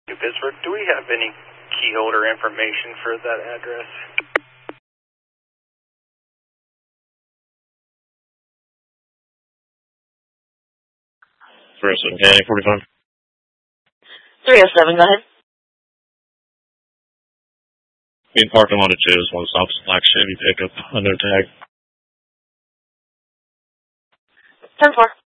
Pittsburgh, do we have any key holder information for that address? Okay, 45. 307, go ahead. In parking lot at 2 is one stops black Chevy pickup under tag. 10-4.